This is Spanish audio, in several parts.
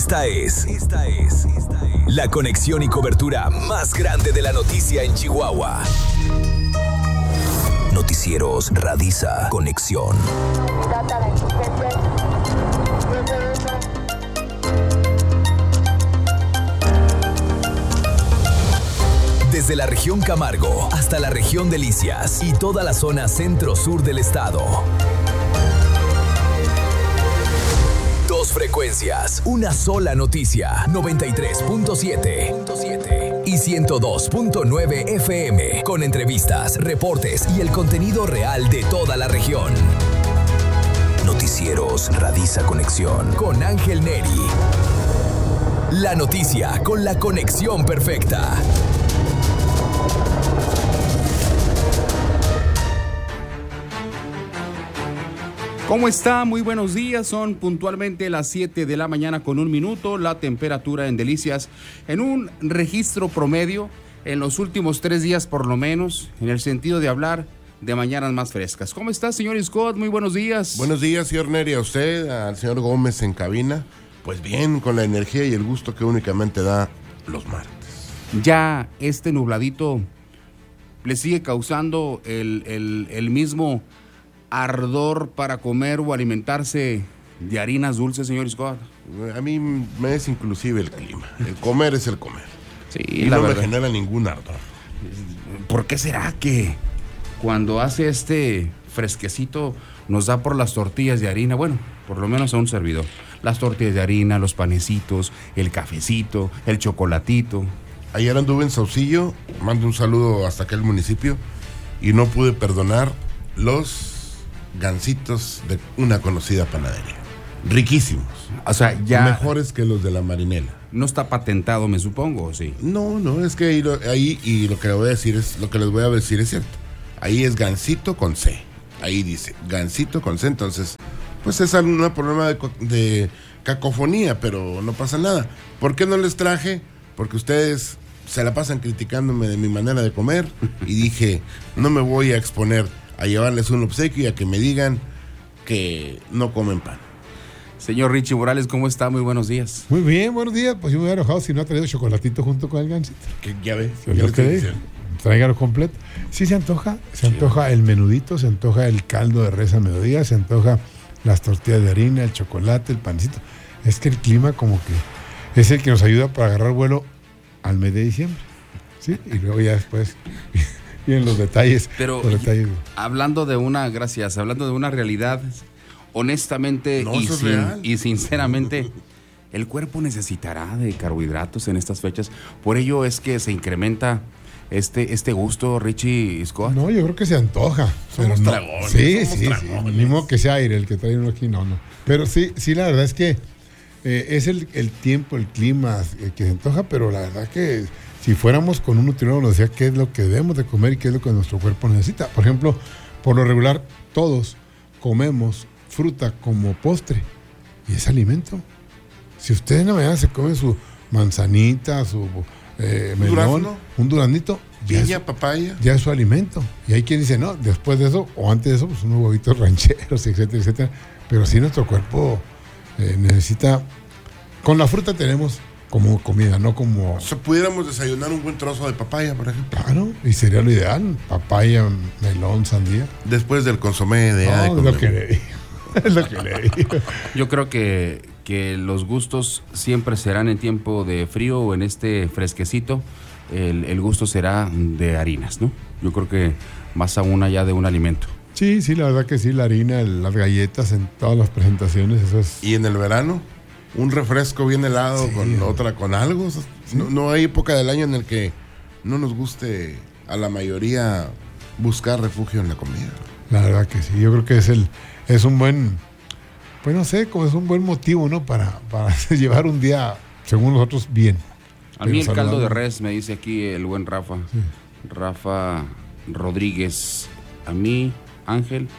Esta es la conexión y cobertura más grande de la noticia en Chihuahua. Noticieros Radisa Conexión. Desde la región Camargo hasta la región Delicias y toda la zona centro-sur del estado. Dos frecuencias, una sola noticia, 93.7 y 102.9 FM, con entrevistas, reportes y el contenido real de toda la región. Noticieros Radisa Conexión con Ángel Neri. La noticia con la conexión perfecta. ¿Cómo está? Muy buenos días. Son puntualmente las 7 de la mañana con 1 minuto. La temperatura en Delicias en un registro promedio en los últimos 3 días por lo menos, en el sentido de hablar de mañanas más frescas. ¿Cómo está, señor Scott? Muy buenos días. Buenos días, señor Neri, a usted, al señor Gómez en cabina. Pues bien, con la energía y el gusto que únicamente da los martes. Ya este nubladito le sigue causando el mismo ardor para comer o alimentarse de harinas dulces, señor Scott. A mí me es inclusive el clima. El comer es el comer. Sí, y la no verdad. me genera ningún ardor. ¿Por qué será que cuando hace este fresquecito nos da por las tortillas de harina? Bueno, por lo menos a un servidor. Las tortillas de harina, los panecitos, el cafecito, el chocolatito. Ayer anduve en Saucillo, mando un saludo hasta aquel municipio, y no pude perdonar los gancitos de una conocida panadería. Riquísimos. O sea, ya mejores que los de la Marinela. no está patentado, me supongo, ¿o sí? No, es que ahí y lo que les voy a decir es cierto. Ahí es gansito con C. Ahí dice gansito con C, entonces pues es un problema de cacofonía, pero no pasa nada. ¿Por qué no les traje? Porque ustedes se la pasan criticándome de mi manera de comer y dije, no me voy a exponer a llevarles un obsequio y a que me digan que no comen pan. Señor Richie Morales, ¿cómo está? Muy buenos días. Muy bien, buenos días. Pues yo me hubiera enojado si no ha traído chocolatito junto con el gansito. Que ya ves, Tráigalo completo. Sí se antoja, antoja el menudito, se antoja el caldo de res a mediodía, se antoja las tortillas de harina, el chocolate, el pancito. Es que el clima como que es el que nos ayuda para agarrar vuelo al mes de diciembre. ¿Sí? Y luego ya después vienen los detalles. Pero hablando de una realidad, honestamente y sinceramente, el cuerpo necesitará de carbohidratos en estas fechas. Por ello es que se incrementa este gusto, Richie Scott. No, yo creo que se antoja. Somos no. dragones. Sí, Dragones. Ni modo que sea aire el que trae uno aquí, no. Pero sí, la verdad es que es el tiempo, el clima que se antoja, pero la verdad que si fuéramos con un nutriólogo nos decía qué es lo que debemos de comer y qué es lo que nuestro cuerpo necesita. Por ejemplo, por lo regular, todos comemos fruta como postre y es alimento. Si usted en la mañana se come su manzanita, su melón, ¿Durazno? un duraznito, piña, papaya, ya es su alimento. Y hay quien dice, no, después de eso o antes de eso, pues unos huevitos rancheros, etcétera, etcétera. Pero sí nuestro cuerpo necesita. Con la fruta tenemos como comida, no como. O sea, pudiéramos desayunar un buen trozo de papaya, por ejemplo. Claro, y sería lo ideal. Papaya, melón, sandía. Después del consomé de es lo que le digo. Es lo que le digo. Yo creo que los gustos siempre serán en tiempo de frío o en este fresquecito. El gusto será de harinas, ¿no? Yo creo que más aún allá de un alimento. Sí, la verdad que sí, la harina, las galletas en todas las presentaciones, eso es. Y en el verano, un refresco bien helado, sí, con algo. Sí. No hay época del año en el que no nos guste a la mayoría buscar refugio en la comida. La verdad que sí, yo creo que es un buen, pues no sé, como es un buen motivo, ¿no? Para llevar un día, según nosotros, bien. A mí el caldo de res, me dice aquí el buen Rafa. Sí. Rafa Rodríguez. A mí, Ángel.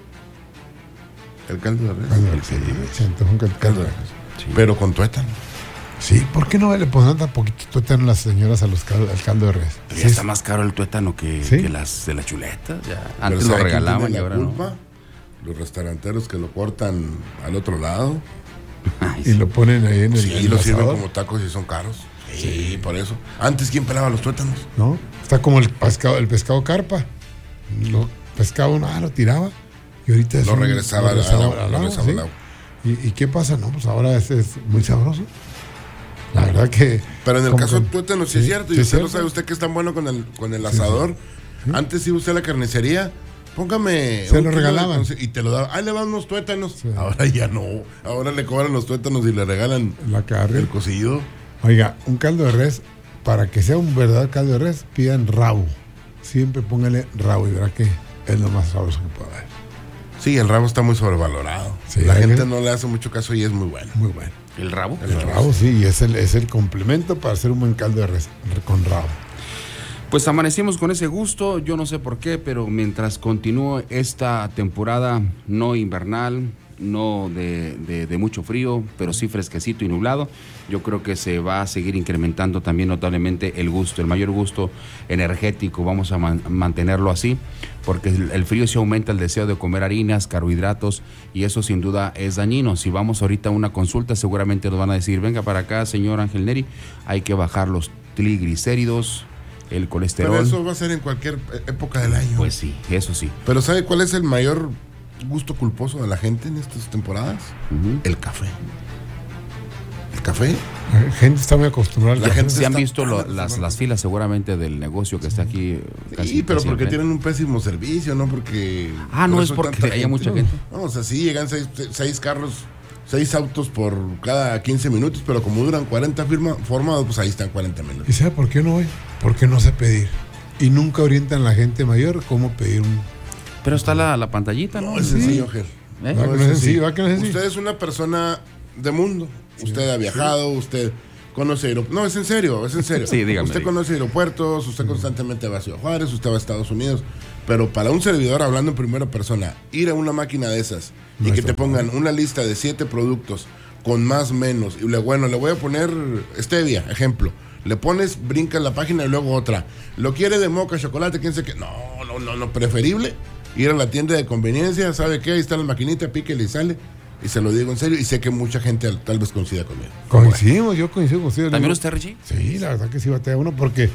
El caldo de res. Se antoja un caldo de res. Sí. Pero con tuétano. Sí, ¿por qué no le ponen tan poquito tuétano las señoras al caldo de res? Pero ya está más caro el tuétano que las de la chuleta. Ya. Antes lo regalaban y ahora culpa? No. Los restauranteros que lo cortan al otro lado. Ay, Y lo ponen ahí en el Sí, el lo sirven asador. como tacos y son caros. Sí, por eso. Antes, ¿quién pelaba los tuétanos? ¿No? Está como el pescado carpa. Lo pescaba uno, lo tiraba. Y ahorita Lo regresaba al agua, ¿sí? ¿Y qué pasa? No, pues ahora es muy sabroso. La verdad que... Pero en el como caso que- del tuétano sí es cierto. Y sí es usted no cierto. sabe usted que es tan bueno con el asador. Antes iba usted a la carnicería, póngame... Se un lo kilo de regalaban. y te lo daba. Ahí le van unos tuétanos. Sí. Ahora ya no. Ahora le cobran los tuétanos y le regalan La carne. el cocido. Oiga, un caldo de res, para que sea un verdadero caldo de res, pidan rabo. Siempre póngale rabo y verá que es lo más sabroso que puede haber. Sí, el rabo está muy sobrevalorado. Sí, la ¿eh? gente no le hace mucho caso y es muy bueno. Muy bueno. ¿El rabo? El rabo, sí, y es el complemento para hacer un buen caldo de res con rabo. Pues amanecimos con ese gusto, yo no sé por qué, pero mientras continúe esta temporada no invernal, no de mucho frío, pero sí fresquecito y nublado, yo creo que se va a seguir incrementando también notablemente el gusto, el mayor gusto energético, vamos a mantenerlo así, porque el frío sí aumenta el deseo de comer harinas, carbohidratos, y eso sin duda es dañino. Si vamos ahorita a una consulta, seguramente nos van a decir, venga para acá, señor Ángel Neri, hay que bajar los triglicéridos, el colesterol. Pero eso va a ser en cualquier época del año. Pues sí, eso sí. Pero ¿sabe cuál es el mayor gusto culposo de la gente en estas temporadas? Ujú. El café. El café. La gente está muy acostumbrada al La café. gente Se han está visto tan las acostumbrada. filas seguramente del negocio que está aquí. Sí, pero porque enfrente. tienen un pésimo servicio, ¿no? Porque... Ah, no por es eso porque tanta haya mucha gente. No, o sea, sí, llegan seis carros, 6 autos por cada 15 minutos, pero como duran 40 formados, pues ahí están 40 minutos. ¿Y sabe por qué no voy? Porque no sé pedir. Y nunca orientan a la gente mayor cómo pedir un... Pero está la pantallita, ¿no? No, es sencillo, Ger. ¿Eh? Va que no es sencillo, va que no es sencillo. Usted es una persona de mundo. Usted ha viajado, usted conoce aeropuertos. No, es en serio, es en serio. Sí, dígame. Usted conoce aeropuertos, usted constantemente va a Ciudad Juárez, usted va a Estados Unidos. Pero para un servidor, hablando en primera persona, ir a una máquina de esas y No que está te pongan una lista de 7 productos con más, menos, y le voy a poner stevia, ejemplo. Le pones, brincas la página y luego otra. Lo quiere de moca, chocolate, quién sé qué. No, preferible ir a la tienda de conveniencia, ¿sabe qué? Ahí está la maquinita, píquele y sale. Y se lo digo en serio, y sé que mucha gente tal vez coincida conmigo. Coincidimos, yo coincido con usted. ¿También usted, Richie? Sí, la verdad que sí batalla uno porque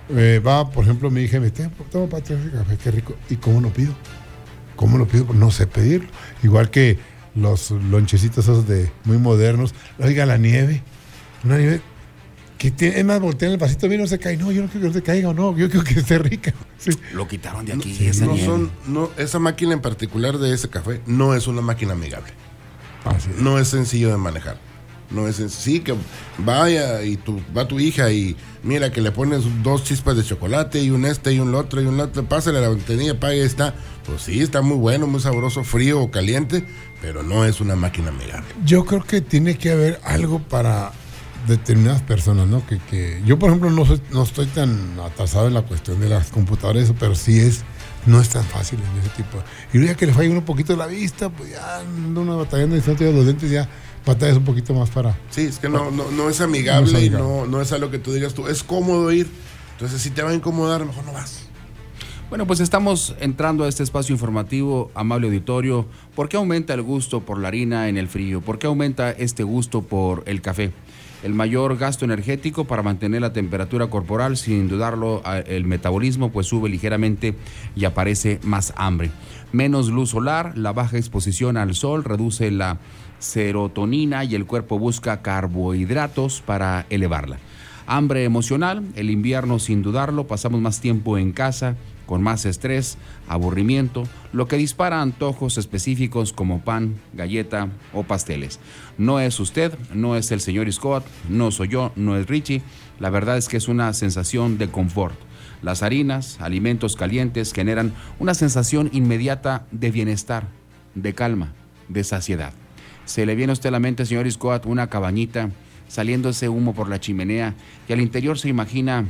va, por ejemplo, mi hija me dice, toma para ese café, qué rico. ¿Y cómo lo pido? ¿Cómo lo pido? Pues no sé pedirlo. Igual que los lonchecitos esos de muy modernos. Oiga, la nieve. Una nieve que tiene, es más, voltean el vasito, bien no se cae. No, yo no quiero que no se caiga o no, yo quiero que esté rica. Sí. Lo quitaron de aquí. No, esa nieve. esa máquina en particular de ese café no es una máquina amigable. Así es. No es sencillo de manejar. No es sí, que vaya y va tu hija y mira que le pones 2 chispas de chocolate y un y un otro, pásale a la ventanilla, paga y está. Pues sí, está muy bueno, muy sabroso, frío o caliente, pero no es una máquina amigable. Yo creo que tiene que haber algo para determinadas personas, ¿no? Que yo, por ejemplo, no estoy tan atrasado en la cuestión de las computadoras, eso, pero sí no es tan fácil en ese tipo. Y ya que le falla uno un poquito la vista, pues ya anda uno batallando y si no tiene los lentes, ya batallas un poquito más para... Sí, es que no es amigable, No es y amigable. no es algo que tú digas tú, es cómodo ir. Entonces, si te va a incomodar, mejor no vas. Bueno, pues estamos entrando a este espacio informativo, amable auditorio. ¿Por qué aumenta el gusto por la harina en el frío? ¿Por qué aumenta este gusto por el café? El mayor gasto energético para mantener la temperatura corporal, sin dudarlo, el metabolismo pues sube ligeramente y aparece más hambre. Menos luz solar, la baja exposición al sol reduce la serotonina y el cuerpo busca carbohidratos para elevarla. Hambre emocional, el invierno sin dudarlo, pasamos más tiempo en casa, con más estrés, aburrimiento, lo que dispara antojos específicos como pan, galleta o pasteles. No es usted, no es el señor Scott, no soy yo, no es Richie, la verdad es que es una sensación de confort. Las harinas, alimentos calientes generan una sensación inmediata de bienestar, de calma, de saciedad. Se le viene a usted a la mente, señor Scott, una cabañita, saliendo ese humo por la chimenea, y al interior se imagina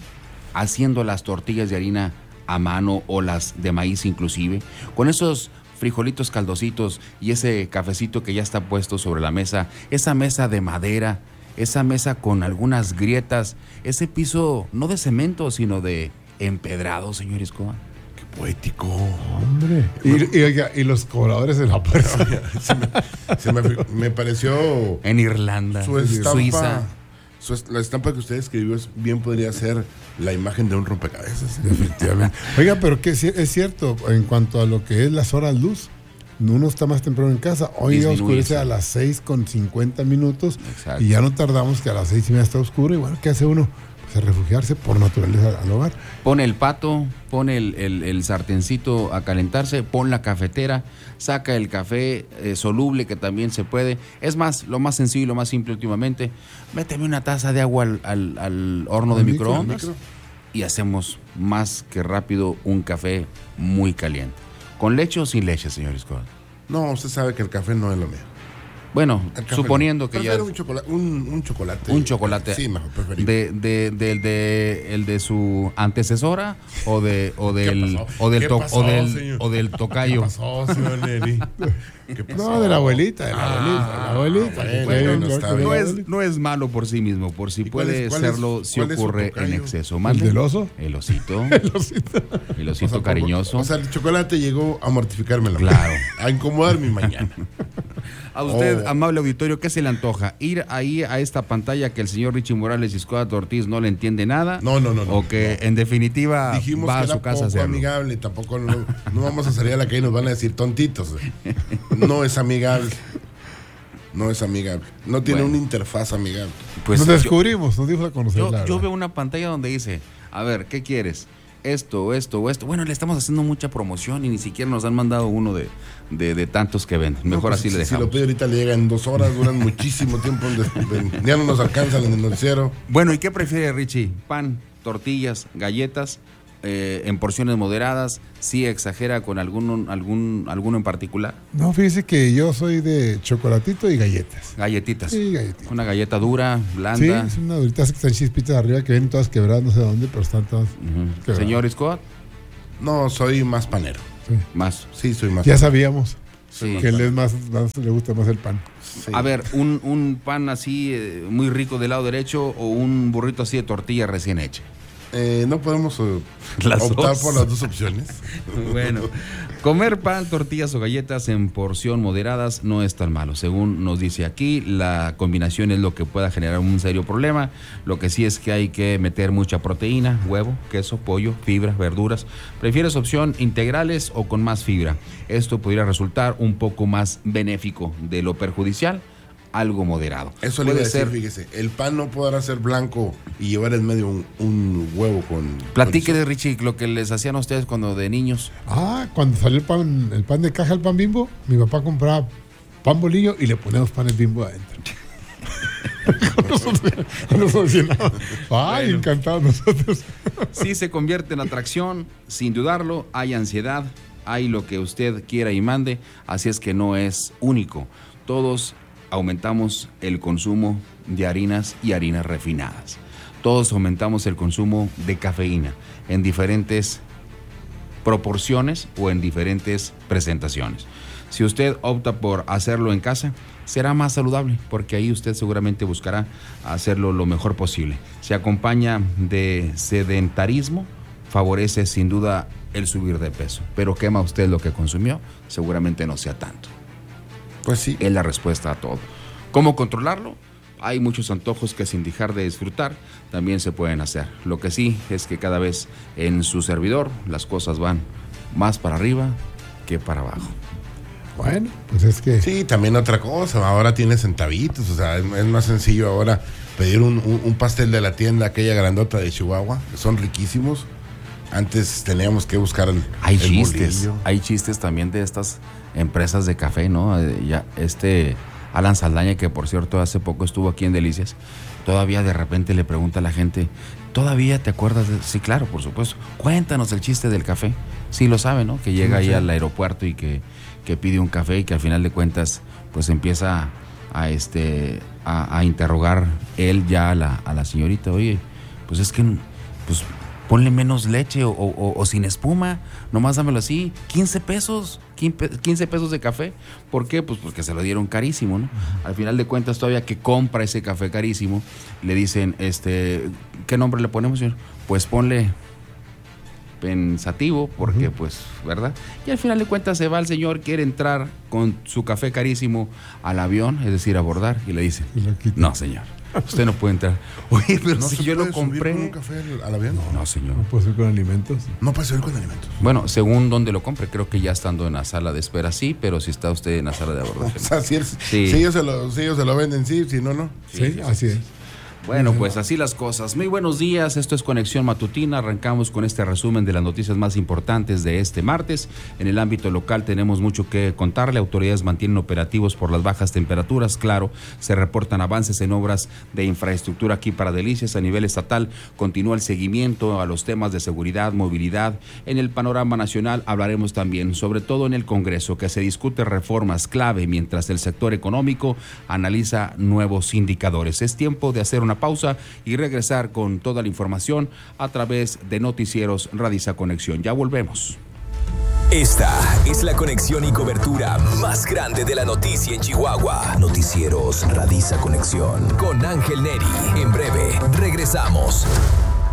haciendo las tortillas de harina a mano o las de maíz inclusive, con esos frijolitos caldositos y ese cafecito que ya está puesto sobre la mesa, esa mesa de madera, esa mesa con algunas grietas, ese piso no de cemento sino de empedrado, señor Escobar. poético. Hombre. Y los cobradores de la puerta. Me pareció... En Irlanda, Su estampa, Suiza. La estampa que usted escribió bien podría ser la imagen de un rompecabezas. Efectivamente. Oiga, pero que es cierto, en cuanto a lo que es las horas luz, uno está más temprano en casa. Hoy ya oscurece a las 6:50. Exacto. Y ya no tardamos que a las 6:30 está oscuro. Y bueno, ¿qué hace uno? Pues a refugiarse por naturaleza al hogar. Pone el pato, pone el sartencito a calentarse, pon la cafetera, saca el café soluble que también se puede. Es más, lo más sencillo y lo más simple últimamente, méteme una taza de agua al horno de microondas y hacemos más que rápido un café muy caliente. ¿Con leche o sin leche, señor Scott? No, usted sabe que el café no es lo mío. Bueno, El café suponiendo no. que Prefiero ya... un chocolate. Un chocolate. Sí, mejor, preferible. ¿El de su antecesora o del tocayo? ¿Qué pasó, señor Neri? ¿Qué pasó? No, de la abuelita, bueno, está bien. No es malo por sí mismo, por si puede serlo si ocurre en exceso. ¿El del oso? El osito. El osito O sea, cariñoso. O sea, el chocolate llegó a mortificarme la Claro. mañana, a incomodar mi mañana. A usted, amable auditorio, ¿qué se le antoja? ¿Ir ahí a esta pantalla que el señor Richie Morales y Scott Ortiz no le entiende nada? No. O que en definitiva Dijimos va que a su era casa a poco hacerlo. amigable, tampoco no vamos a salir a la calle y nos van a decir tontitos. No es amigable. No es amigable. No tiene Bueno. una interfaz amigable. Pues nos descubrimos, nos dimos a conocer. yo veo una pantalla donde dice, a ver, ¿qué quieres? Esto. Bueno, le estamos haciendo mucha promoción y ni siquiera nos han mandado uno de tantos que venden. Mejor No, pues, así le si dejamos. lo pide ahorita le llega en 2 horas, duran muchísimo tiempo. Ya no nos alcanzan en el noticiero. Bueno, ¿y qué prefiere Richie? ¿Pan, tortillas, galletas, en porciones moderadas? ¿Sí exagera con alguno en particular? No, fíjese que yo soy de chocolatito y galletas. Galletitas. Sí, galletitas. Una galleta dura, Sí, blanda. es una duritas que están chispitas arriba que vienen todas quebradas, no sé dónde, pero están todas quebradas. Señor Scott, No, soy más panero. más. Sí, soy más Ya panero. sabíamos Sí. que él es más le gusta más el pan. Sí. A ver, un pan así muy rico del lado derecho o un burrito así de tortilla recién hecha. No podemos Las optar dos. por las dos opciones. Bueno, comer pan, tortillas o galletas en porción moderadas no es tan malo. Según nos dice aquí, la combinación es lo que pueda generar un serio problema. Lo que sí es que hay que meter mucha proteína, huevo, queso, pollo, fibra, verduras. ¿Prefieres opción integrales o con más fibra? Esto podría resultar un poco más benéfico de lo perjudicial. Algo moderado. Eso le iba a Puede decir, fíjese. El pan no podrá ser blanco y llevar en medio un huevo con... Platique con- de Richie lo que les hacían a ustedes cuando de niños. Cuando salió el pan de caja, el pan Bimbo, mi papá compraba pan bolillo y le poníamos panes Bimbo adentro. Con nosotros llenaba. Ay, encantados nosotros. Sí se convierte en atracción, sin dudarlo, hay ansiedad, hay lo que usted quiera y mande, así es que no es único. Todos aumentamos el consumo de harinas y harinas refinadas. Todos aumentamos el consumo de cafeína en diferentes proporciones o en diferentes presentaciones. Si usted opta por hacerlo en casa, será más saludable, porque ahí usted seguramente buscará hacerlo lo mejor posible. Se acompaña de sedentarismo, favorece sin duda el subir de peso, pero quema usted lo que consumió, seguramente no sea tanto. Pues sí. Es la respuesta a todo. ¿Cómo controlarlo? Hay muchos antojos que sin dejar de disfrutar también se pueden hacer. Lo que sí es que cada vez en su servidor las cosas van más para arriba que para abajo. Bueno, pues es que Sí, también otra cosa. Ahora tiene centavitos. O sea, es más sencillo ahora pedir un pastel de la tienda, aquella grandota de Chihuahua, que son riquísimos. Antes teníamos que buscar Hay el chistes, bolillo. hay chistes también de estas empresas de café, ¿no? Ya Alan Saldaña, que por cierto hace poco estuvo aquí en Delicias, todavía de repente le pregunta a la gente, ¿todavía te acuerdas de...? Sí, claro, por supuesto. Cuéntanos el chiste del café. Sí lo sabe, ¿no? Que llega ahí al aeropuerto y que pide un café y que al final de cuentas pues empieza a interrogar él ya a la señorita, oye, pues es que pues ponle menos leche o sin espuma, nomás dámelo así, 15 pesos de café. ¿Por qué? Pues porque se lo dieron carísimo, ¿no? Al final de cuentas, todavía que compra ese café carísimo, le dicen, ¿qué nombre le ponemos, señor? Pues ponle pensativo porque pues, ¿verdad? Y al final de cuentas se va el señor, quiere entrar con su café carísimo al avión, es decir, abordar, y le dicen, no señor, usted no puede entrar. Oye, pero ¿No si se yo lo puede subir compré. con un café al avión? No, señor. ¿No puede ser con alimentos? No puede subir con alimentos. Bueno, según donde lo compre, creo que ya estando en la sala de espera sí, pero si está usted en la sala de abordaje. O sea, si Sí. ellos se lo venden, sí, si no, no. Sí, así es. Bueno, pues así las cosas. Muy buenos días, esto es Conexión Matutina. Arrancamos con este resumen de las noticias más importantes de este martes. En el ámbito local tenemos mucho que contarle. Autoridades mantienen operativos por las bajas temperaturas. Claro, se reportan avances en obras de infraestructura aquí para Delicias. A nivel estatal continúa el seguimiento a los temas de seguridad, movilidad. En el panorama nacional hablaremos también, sobre todo en el Congreso, que se discute reformas clave mientras el sector económico analiza nuevos indicadores. Es tiempo de hacer una pausa y regresar con toda la información a través de Noticieros Radisa Conexión. Ya volvemos. Esta es la conexión y cobertura más grande de la noticia en Chihuahua. Noticieros Radisa Conexión con Ángel Neri. En breve regresamos.